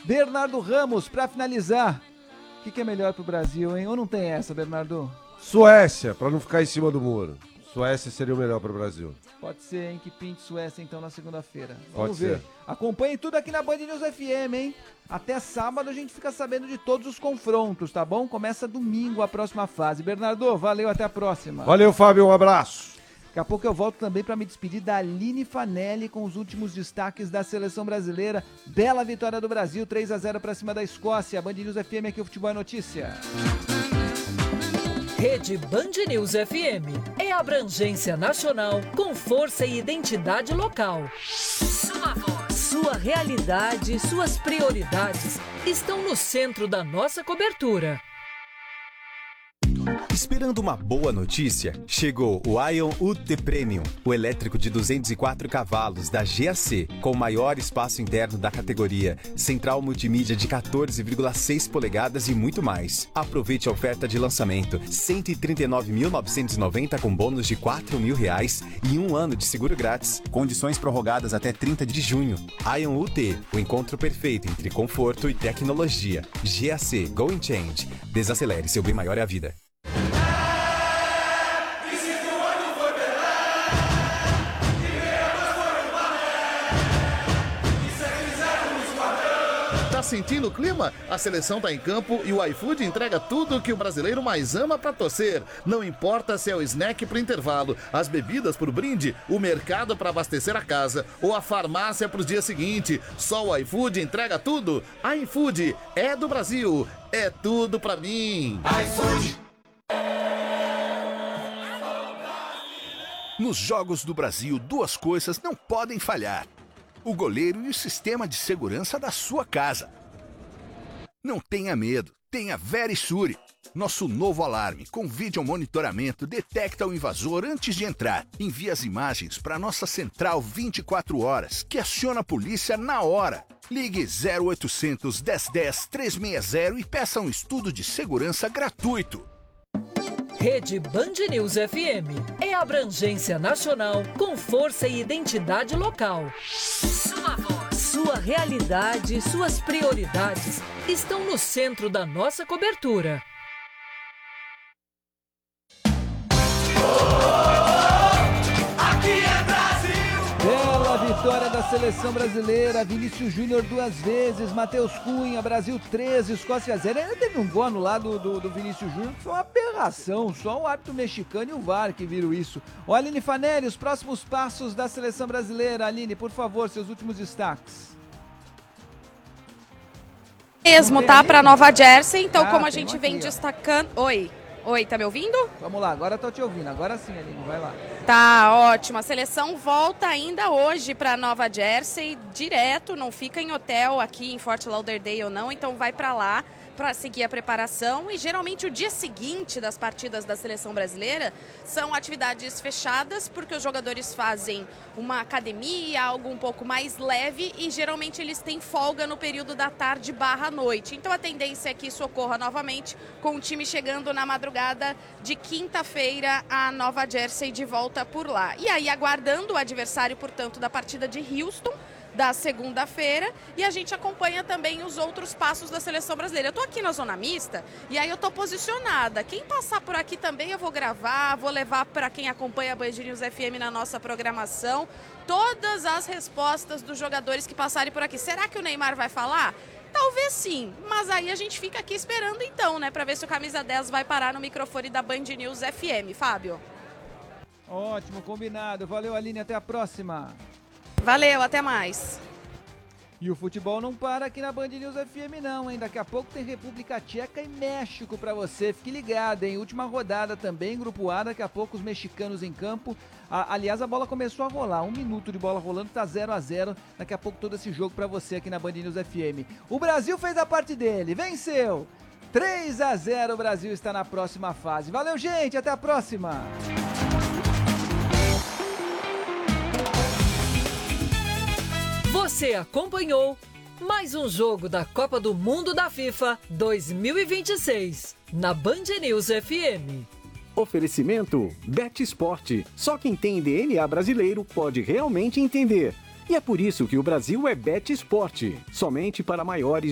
Bernardo Ramos, pra finalizar, o que é melhor pro Brasil, hein? Ou não tem essa, Bernardo? Suécia, pra não ficar em cima do muro. Suécia seria o melhor pro Brasil. Pode ser, hein? Que pinte Suécia, então, na segunda-feira. Pode ser. Acompanhe tudo aqui na Band News FM, hein? Até sábado a gente fica sabendo de todos os confrontos, tá bom? Começa domingo a próxima fase. Bernardo, valeu, até a próxima. Valeu, Fábio, um abraço. Daqui a pouco eu volto também para me despedir da Aline Fanelli com os últimos destaques da seleção brasileira. Bela vitória do Brasil, 3-0 para cima da Escócia. Band News FM, aqui o Futebol é Notícia. Rede Band News FM é abrangência nacional com força e identidade local. Sua voz, sua realidade, suas prioridades estão no centro da nossa cobertura. Esperando uma boa notícia? Chegou o Ion UT Premium, o elétrico de 204 cavalos da GAC, com o maior espaço interno da categoria, central multimídia de 14,6 polegadas e muito mais. Aproveite a oferta de lançamento, R$ 139.990 com bônus de R$ 4.000 e 1 ano de seguro grátis. Condições prorrogadas até 30 de junho. Ion UT, o encontro perfeito entre conforto e tecnologia. GAC, Go and Change. Desacelere, seu bem maior é a vida. Sentindo o clima? A seleção tá em campo e o iFood entrega tudo que o brasileiro mais ama pra torcer. Não importa se é o snack pro intervalo, as bebidas pro brinde, o mercado pra abastecer a casa ou a farmácia pro dia seguinte. Só o iFood entrega tudo. iFood é do Brasil, é tudo pra mim. iFood. Nos Jogos do Brasil, duas coisas não podem falhar: o goleiro e o sistema de segurança da sua casa. Não tenha medo, tenha Verisure. Nosso novo alarme com vídeo monitoramento detecta o invasor antes de entrar. Envia as imagens para nossa central 24 horas, que aciona a polícia na hora. Ligue 0800 1010 360 e peça um estudo de segurança gratuito. Rede Band News FM é abrangência nacional com força e identidade local. Sua voz, sua realidade, suas prioridades estão no centro da nossa cobertura. Bela vitória da seleção brasileira, Vinícius Júnior 2 vezes, Matheus Cunha, Brasil 13, Escócia 0. Ainda teve um gol anulado do Vinícius Júnior, que foi uma aberração, só o árbitro mexicano e o VAR que viram isso. O Aline Fanelli, os próximos passos da seleção brasileira. Aline, por favor, seus últimos destaques. Mesmo, tá? Para Nova Jersey, então como a tem gente aqui, vem ó. destacando... Oi, tá me ouvindo? Vamos lá, agora tô te ouvindo, agora sim, Aline, vai lá. Tá, ótimo. A seleção volta ainda hoje para Nova Jersey, direto, não fica em hotel aqui em Fort Lauderdale não, então vai para lá para seguir a preparação e geralmente o dia seguinte das partidas da seleção brasileira são atividades fechadas porque os jogadores fazem uma academia, algo um pouco mais leve e geralmente eles têm folga no período da tarde / noite. Então a tendência é que isso ocorra novamente com o time chegando na madrugada de quinta-feira a Nova Jersey de volta por lá. E aí aguardando o adversário, portanto, da partida de Houston, da segunda-feira, e a gente acompanha também os outros passos da seleção brasileira. Eu tô aqui na zona mista e aí eu tô posicionada. Quem passar por aqui também eu vou gravar, vou levar para quem acompanha a Band News FM na nossa programação todas as respostas dos jogadores que passarem por aqui. Será que o Neymar vai falar? Talvez sim, mas aí a gente fica aqui esperando então, né, para ver se o camisa 10 vai parar no microfone da Band News FM. Fábio. Ótimo, combinado. Valeu, Aline, até a próxima. Valeu, até mais. E o futebol não para aqui na Band News FM não, hein? Daqui a pouco tem República Tcheca e México pra você. Fique ligado, hein? Última rodada também, Grupo A, daqui a pouco os mexicanos em campo. Aliás, a bola começou a rolar, 1 minuto de bola rolando, tá 0-0. Daqui a pouco todo esse jogo pra você aqui na Band News FM. O Brasil fez a parte dele, venceu! 3-0, o Brasil está na próxima fase. Valeu, gente, até a próxima! Você acompanhou mais um jogo da Copa do Mundo da FIFA 2026 na Band News FM. Oferecimento Bet Sport. Só quem tem DNA brasileiro pode realmente entender. E é por isso que o Brasil é Bet Sport. Somente para maiores